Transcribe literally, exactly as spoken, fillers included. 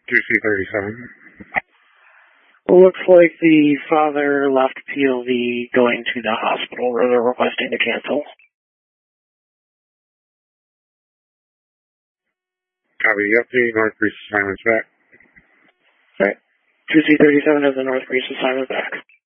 two C thirty-seven. Looks like the father left P O V going to the hospital where they're requesting to cancel. Copy the update. North Greece assignment's back. Alright. two C thirty-seven has the North Greece assignment back.